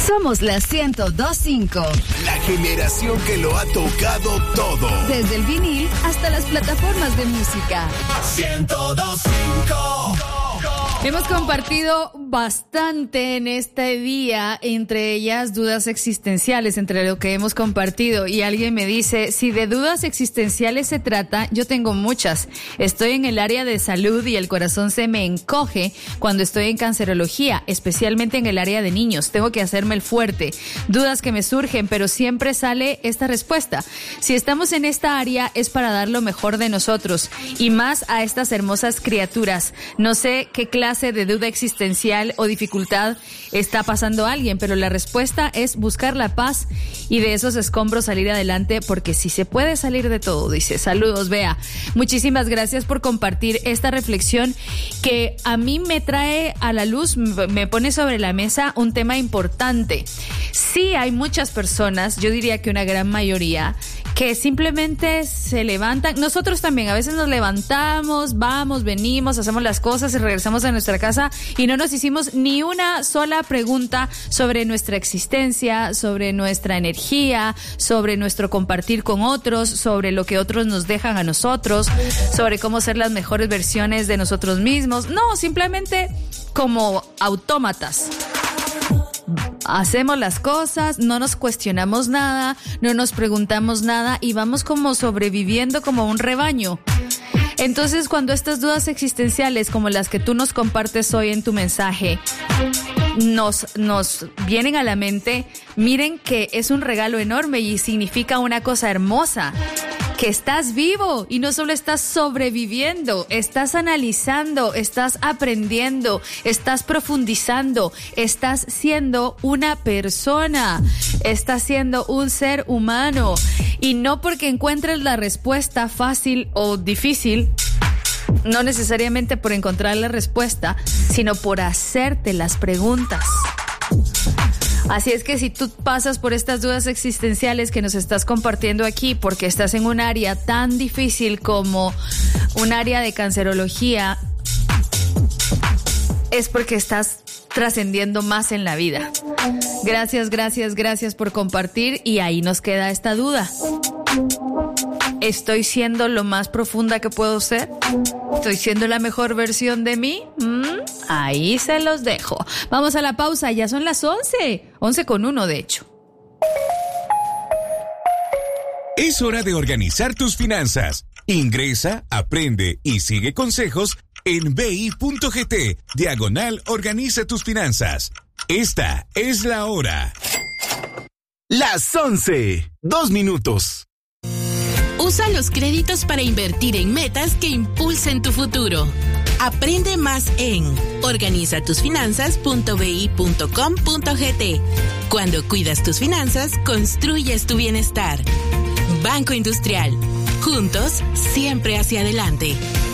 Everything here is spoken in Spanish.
Somos la 102.5. La generación que lo ha tocado todo. Desde el vinil hasta las plataformas de música. 102.5. Hemos compartido bastante en este día, entre ellas dudas existenciales, entre lo que hemos compartido. Y alguien me dice, si de dudas existenciales se trata, yo tengo muchas. Estoy en el área de salud y el corazón se me encoge cuando estoy en cancerología, especialmente en el área de niños. Tengo que hacerme el fuerte. Dudas que me surgen, pero siempre sale esta respuesta. Si estamos en esta área es para dar lo mejor de nosotros y más a estas hermosas criaturas. No sé qué clase de duda existencial o dificultad está pasando alguien, pero la respuesta es buscar la paz y de esos escombros salir adelante, porque sí se puede salir de todo, dice. Saludos, Bea. Muchísimas gracias por compartir esta reflexión que a mí me trae a la luz, me pone sobre la mesa un tema importante. Sí, hay muchas personas, yo diría que una gran mayoría, que simplemente se levantan. Nosotros también a veces nos levantamos, vamos, venimos, hacemos las cosas y regresamos a nuestra casa y no nos hicimos ni una sola pregunta sobre nuestra existencia, sobre nuestra energía, sobre nuestro compartir con otros, sobre lo que otros nos dejan a nosotros, sobre cómo ser las mejores versiones de nosotros mismos. No, simplemente como autómatas. Hacemos las cosas, no nos cuestionamos nada, no nos preguntamos nada y vamos como sobreviviendo como un rebaño. Entonces, cuando estas dudas existenciales como las que tú nos compartes hoy en tu mensaje nos vienen a la mente, miren que es un regalo enorme y significa una cosa hermosa. Que estás vivo y no solo estás sobreviviendo, estás analizando, estás aprendiendo, estás profundizando, estás siendo una persona, estás siendo un ser humano. Y no porque encuentres la respuesta fácil o difícil, no necesariamente por encontrar la respuesta, sino por hacerte las preguntas. Así es que si tú pasas por estas dudas existenciales que nos estás compartiendo aquí, porque estás en un área tan difícil como un área de cancerología, es porque estás trascendiendo más en la vida. Gracias por compartir y ahí nos queda esta duda. ¿Estoy siendo lo más profunda que puedo ser? ¿Estoy siendo la mejor versión de mí? Ahí se los dejo. Vamos a la pausa, ya son las 11:01 de hecho. Es hora de organizar tus finanzas. Ingresa, aprende y sigue consejos en bi.gt/organiza tus finanzas. Esta es la hora. Las 11:02. Usa los créditos para invertir en metas que impulsen tu futuro. Aprende más en organizatusfinanzas.bi.com.gt. Cuando cuidas tus finanzas, construyes tu bienestar. Banco Industrial. Juntos, siempre hacia adelante.